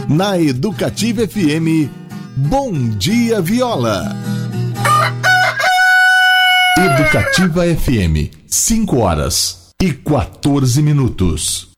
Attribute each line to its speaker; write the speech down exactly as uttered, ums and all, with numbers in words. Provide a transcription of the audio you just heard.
Speaker 1: Na Educativa F M, Bom Dia Viola. Educativa F M, cinco horas e quatorze minutos.